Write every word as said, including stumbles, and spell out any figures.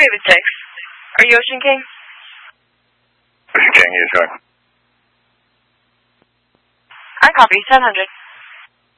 Raven six. Are you Ocean King? Ocean King, yes, sir. I copy, seven hundred.